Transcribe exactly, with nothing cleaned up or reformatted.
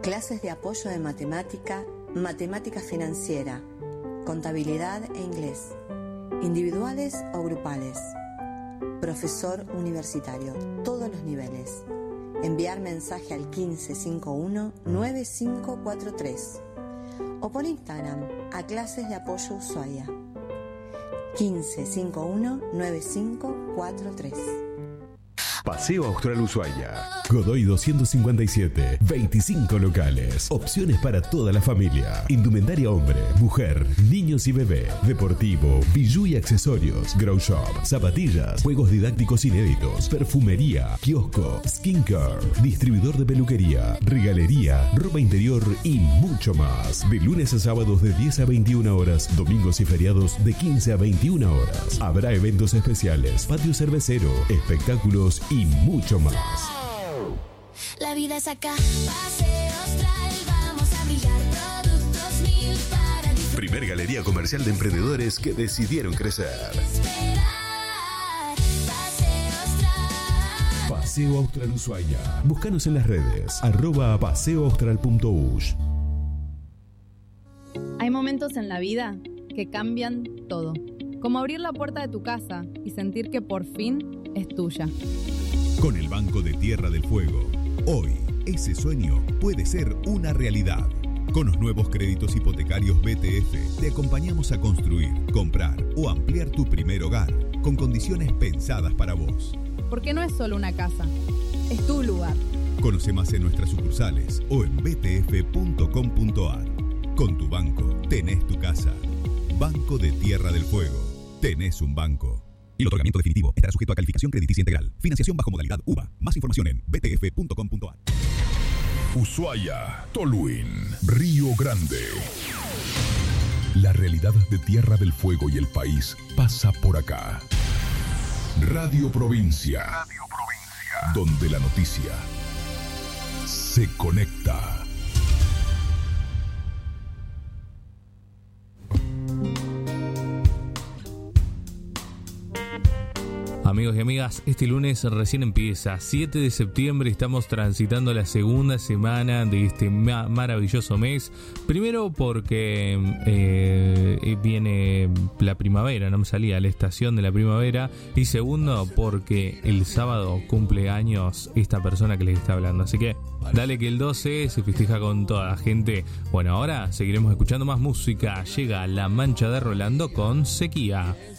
Clases de apoyo de matemática, matemática financiera, contabilidad e inglés, individuales o grupales. Profesor universitario, todos los niveles. Enviar mensaje al quince cincuenta y uno noventa y cinco cuarenta y tres o por Instagram a Clases de Apoyo Ushuaia. quince cincuenta y uno noventa y cinco cuarenta y tres. Paseo Austral Ushuaia. Godoy doscientos cincuenta y siete. veinticinco locales. Opciones para toda la familia. Indumentaria hombre, mujer, niños y bebé. Deportivo, bijú y accesorios. Grow shop, zapatillas, juegos didácticos inéditos. Perfumería, kiosco, skincare. Distribuidor de peluquería, regalería, ropa interior y mucho más. De lunes a sábados de diez a veintiuna horas. Domingos y feriados de quince a veintiuna horas. Habrá eventos especiales, patio cervecero, espectáculos y mucho más. La vida es acá, Paseo Austral, vamos a brillar, productos mil para disfrutar. Primer galería comercial de emprendedores que decidieron crecer. Paseo Austral. Paseo Austral Ushuaia. Búscanos en las redes, arroba paseoaustral punto ush. Hay momentos en la vida que cambian todo, como abrir la puerta de tu casa y sentir que por fin es tuya. Con el Banco de Tierra del Fuego, hoy ese sueño puede ser una realidad. Con los nuevos créditos hipotecarios B T F te acompañamos a construir, comprar o ampliar tu primer hogar con condiciones pensadas para vos. Porque no es solo una casa, es tu lugar. Conoce más en nuestras sucursales o en b t f punto com punto a r. Con tu banco tenés tu casa. Banco de Tierra del Fuego. Tenés un banco. Y el otorgamiento definitivo estará sujeto a calificación crediticia integral. Financiación bajo modalidad U V A. Más información en b t f punto com punto a r. Ushuaia, Tolwyn, Río Grande. La realidad de Tierra del Fuego y el país pasa por acá. Radio Provincia. Radio Provincia. Donde la noticia se conecta. Amigos y amigas, este lunes recién empieza, siete de septiembre, estamos transitando la segunda semana de este ma- maravilloso mes. Primero porque eh, viene la primavera, no me salía, la estación de la primavera. Y segundo porque el sábado cumple años esta persona que les está hablando. Así que dale que el doce se festeja con toda la gente. Bueno, ahora seguiremos escuchando más música. Llega La Mancha de Rolando con Sequía.